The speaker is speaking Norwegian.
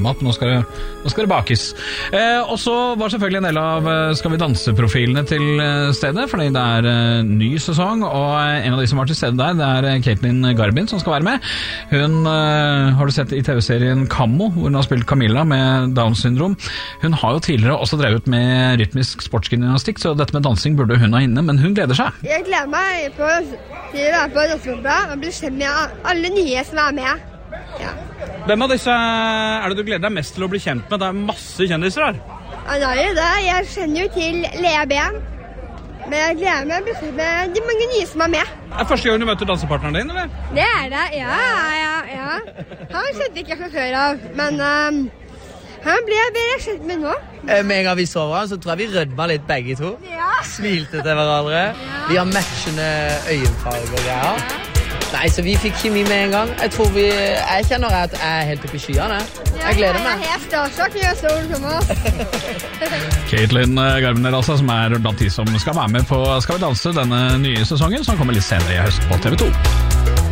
julemat. Nå skal det bakes. Og så var selvfølgelig en del av Skal vi danse-profilene til stedet, fordi det er ny sesong, og en av de som var til stede der, det er Caitlin Garbin som skal være med. Hun har du sett i TV-serien Kammo, hvor hun har spilt Camilla med Downs syndrom. Hun har jo tidligere også drevet med rytmisk sportsgymnastikk, så dette med dansing burde hun ha inne, men hun gleder seg. Jeg gleder meg til å være på dansegruppa og bli kjent med alle nye som er med. Ja. Hvem av disse er det du gleder deg mest til å bli kjent med? Det er masse kjendiser her. Ja, det er det. Jeg kjenner jo til Lea Ben, men jeg gleder meg å bli kjent med de mange nye som er med. Er det første gang du møter dansepartneren din, eller? Det er det, ja. Han kjente ikke fra før av, men han ble jeg bedre kjent med nå. Med en gang vi så hverandre, så tror jeg vi rødma litt begge to. Ja. Smilte til hverandre. Ja. Vi har matchende øyenfarger og greier. Nei, så vi fikk kjemi med en gang. Jeg kjenner at jeg er helt oppe i skyene. Jeg gleder meg. Jeg er helt starstruck når jeg så Thomas. Caitlin Garbin altså, som er blant de som skal være med på Skal vi danse denne nye sesongen, som kommer litt senere i høst på TV 2.